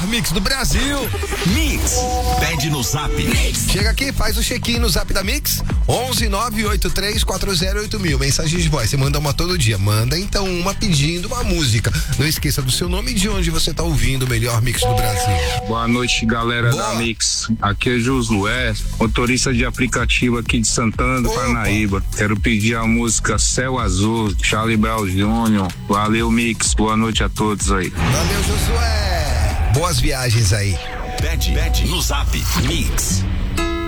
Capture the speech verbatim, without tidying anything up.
melhor mix do Brasil. Mix, pede no Zap. Mix. Chega aqui, faz o check-in no Zap da Mix, onze nove oito três quatro zero oito mil. Mensagem de voz, você manda uma todo dia. Manda então uma pedindo uma música. Não esqueça do seu nome e de onde você tá ouvindo o melhor mix do Brasil. Boa noite, galera. Boa. Da Mix. Aqui é Josué, motorista de aplicativo aqui de Santana do Parnaíba. Quero pedir a música Céu Azul, Charlie Brown Júnior Valeu, Mix. Boa noite a todos aí. Valeu, Josué. Boas viagens aí. Pede, pede no Zap. Mix.